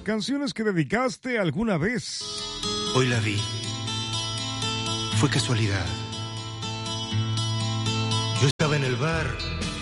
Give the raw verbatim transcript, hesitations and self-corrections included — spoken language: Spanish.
canciones que dedicaste alguna vez. Hoy la vi. Fue casualidad.